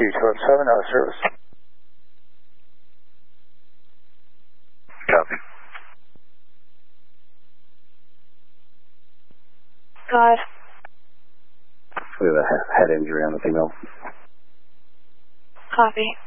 227, out of service. Copy. God. We have a head injury on the female. Copy.